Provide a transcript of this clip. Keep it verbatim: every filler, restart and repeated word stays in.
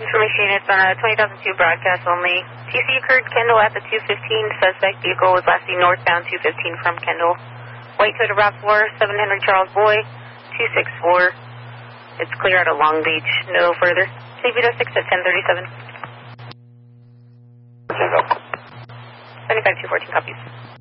Information units on a twenty thousand two broadcast only. T C occurred Kendall at the two fifteen. Suspect vehicle was last seen northbound two fifteen from Kendall. White Toyota RAV four, seven Henry Charles Boy, two six four. It's clear out of Long Beach. No further. C B six at ten thirty-seven. seventy-five two fourteen copies.